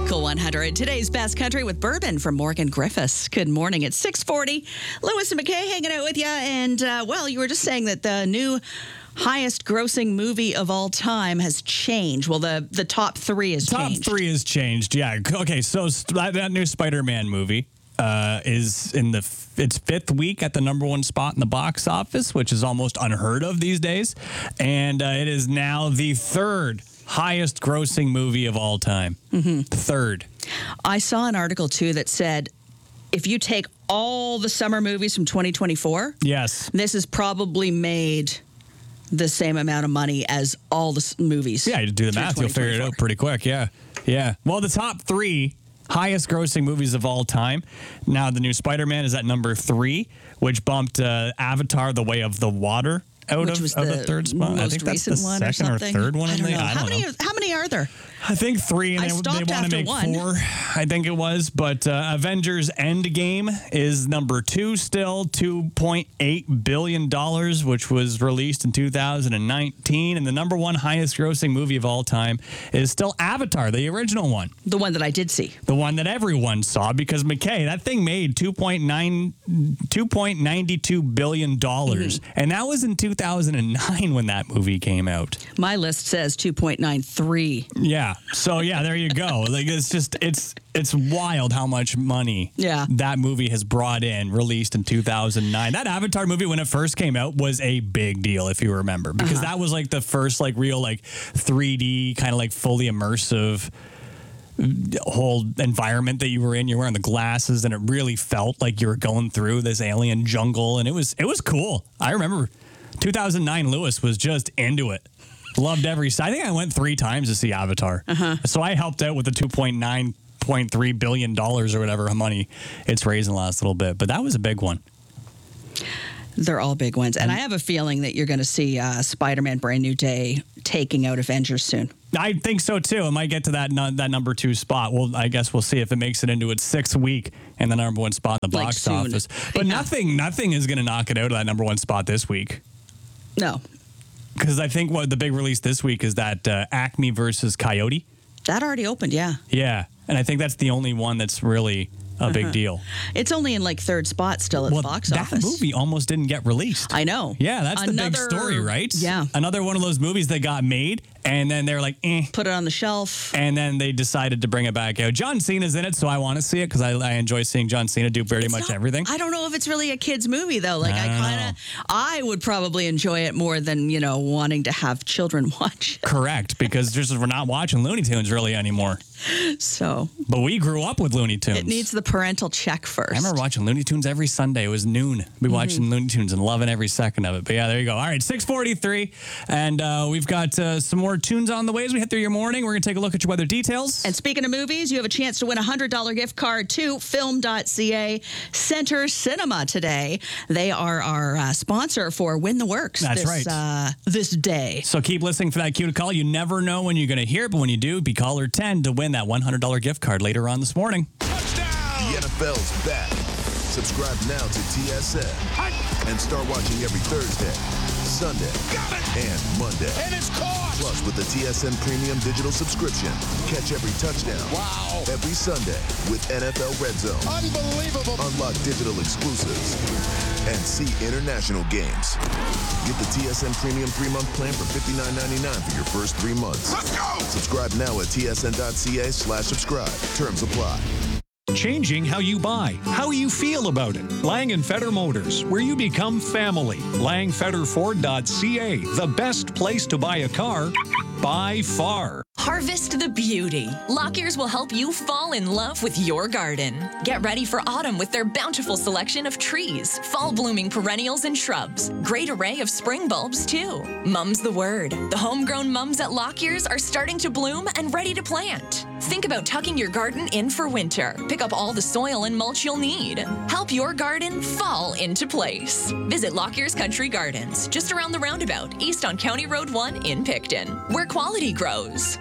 Cool 100. Today's Best Country with Bourbon from Morgan Griffiths. Good morning. It's 6:40. Lewis and McKay hanging out with you. And, you were just saying that the new highest grossing movie of all time has changed. Well, the top three has changed. Top three has changed, yeah. Okay, so that new Spider-Man movie is in its fifth week at the number one spot in the box office, which is almost unheard of these days. And it is now the third highest grossing movie of all time. Mm-hmm. Third. I saw an article, too, that said if you take all the summer movies from 2024, yes, this has probably made the same amount of money as all the movies. Yeah, you do the math, you'll figure it out pretty quick. Yeah. Well, the top three highest grossing movies of all time. Now, the new Spider-Man is at number 3, which bumped Avatar: The Way of the Water out of the third spot. I think that's the second or third one. I don't know. How many are there? I think 3, and they want to make 4. I think it was. But Avengers Endgame is number 2 still, $2.8 billion, which was released in 2019. And the number one highest grossing movie of all time is still Avatar, the original one. The one that I did see. The one that everyone saw, because McKay, that thing made $2.92 billion. Mm-hmm. And that was in 2009 when that movie came out. My list says 2.93. Yeah. So, there you go. Like, it's wild how much money that movie has brought in, released in 2009. That Avatar movie, when it first came out, was a big deal, if you remember, because that was like the first real 3D kind of fully immersive whole environment that you were in. You're wearing the glasses, and it really felt like you were going through this alien jungle, and it was cool. I remember 2009 Lewis was just into it. Loved every. I think I went 3 times to see Avatar. So I helped out with the $2.3 billion or whatever money it's raised in the last little bit. But that was a big one. They're all big ones. And I have a feeling that you're going to see Spider-Man Brand New Day taking out Avengers soon. I think so, too. It might get to that number 2 spot. Well, I guess we'll see if it makes it into its 6th week in the number 1 spot in the box office. But nothing is going to knock it out of that number 1 spot this week. No. Because I think what the big release this week is that Acme versus Coyote. That already opened, yeah. Yeah, and I think that's the only one that's really a big deal. It's only in 3rd spot still at the box office. That movie almost didn't get released. I know. Yeah, that's the big story, right? Yeah. Another one of those movies that got made, and then they're like, put it on the shelf. And then they decided to bring it back out. John Cena's in it, so I want to see it because I enjoy seeing John Cena do pretty much everything. I don't know if it's really a kid's movie, though. I would probably enjoy it more than, wanting to have children watch. Correct, because we're not watching Looney Tunes really anymore. So. But we grew up with Looney Tunes. It needs the parental check first. I remember watching Looney Tunes every Sunday. It was noon. We'd be watching Looney Tunes and loving every second of it. But there you go. All right, 6:43. And we've got some more tunes on the way as we head through your morning. We're going to take a look at your weather details. And speaking of movies, you have a chance to win a $100 gift card to film.ca Center Cinema today. They are our sponsor for Win the Works. That's right. This day. So keep listening for that cue to call. You never know when you're going to hear it, but when you do, be caller 10 to win that $100 gift card later on this morning. Touchdown! The NFL's back. Subscribe now to TSN and start watching every Thursday, Sunday, and Monday. And it's caught! Plus, with the TSN Premium Digital subscription, catch every touchdown. Wow! Every Sunday with NFL Red Zone. Unbelievable! Unlock digital exclusives and see international games. Get the TSN Premium 3-month plan for $59.99 for your first 3 months. Let's go! Subscribe now at tsn.ca/subscribe. Terms apply. Changing how you buy, how you feel about it. Lang & Feder Motors, where you become family. LangFederFord.ca, the best place to buy a car by far. Harvest the beauty. Lockyear's will help you fall in love with your garden. Get ready for autumn with their bountiful selection of trees, fall blooming perennials and shrubs. Great array of spring bulbs too. Mum's the word. The homegrown mums at Lockyear's are starting to bloom and ready to plant. Think about tucking your garden in for winter. Pick up all the soil and mulch you'll need. Help your garden fall into place. Visit Lockyear's Country Gardens, just around the roundabout, east on County Road 1 in Picton, where quality grows.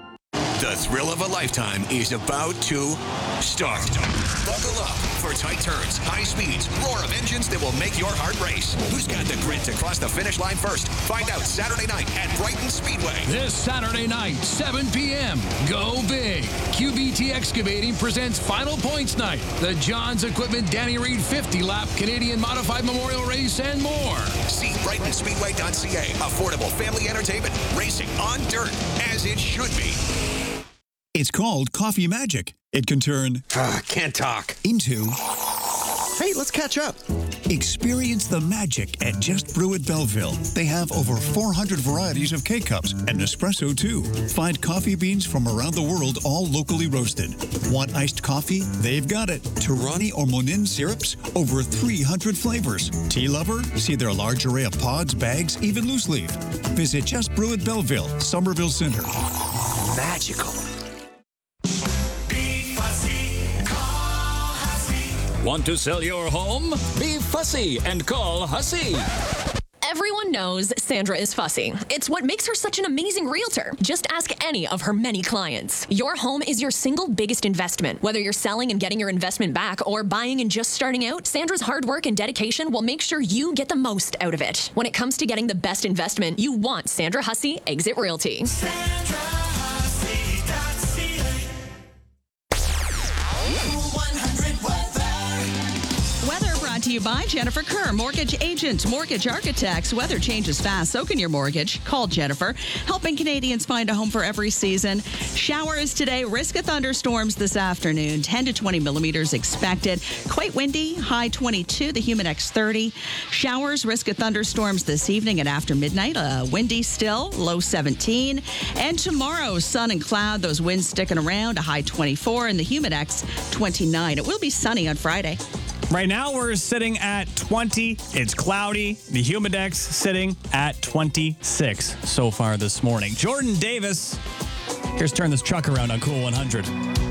The thrill of a lifetime is about to start. Buckle up for tight turns, high speeds, roar of engines that will make your heart race. Who's got the grit to cross the finish line first? Find out Saturday night at Brighton Speedway. This Saturday night, 7 p.m. Go big. QBT Excavating presents Final Points Night, the Johns Equipment Danny Reed 50-lap Canadian Modified Memorial Race, and more. See BrightonSpeedway.ca. Affordable family entertainment. Racing on dirt, as it should be. It's called Coffee Magic. It can turn... can't talk. ...into... Hey, let's catch up. Experience the magic at Just Brew at Belleville. They have over 400 varieties of K-Cups and Nespresso, too. Find coffee beans from around the world, all locally roasted. Want iced coffee? They've got it. Torani or Monin syrups? Over 300 flavors. Tea lover? See their large array of pods, bags, even loose leaf. Visit Just Brew at Belleville, Somerville Center. Magical. Want to sell your home? Be fussy and call Hussey. Everyone knows Sandra is fussy. It's what makes her such an amazing realtor. Just ask any of her many clients. Your home is your single biggest investment. Whether you're selling and getting your investment back or buying and just starting out, Sandra's hard work and dedication will make sure you get the most out of it. When it comes to getting the best investment, you want Sandra Hussey Exit Realty. To you by Jennifer Kerr, mortgage agent, mortgage architects. Weather changes fast, so can your mortgage. Call Jennifer, helping Canadians find a home for every season. Showers today, risk of thunderstorms this afternoon, 10 to 20 millimeters expected. Quite windy, high 22, the Humidex 30. Showers, risk of thunderstorms this evening and after midnight. Windy still, low 17. And tomorrow, sun and cloud, those winds sticking around, a high 24 and the Humidex 29. It will be sunny on Friday. Right now, we're sitting at 20. It's cloudy. The Humidex sitting at 26 so far this morning. Jordan Davis. Here's Turn This Truck Around on Cool 100.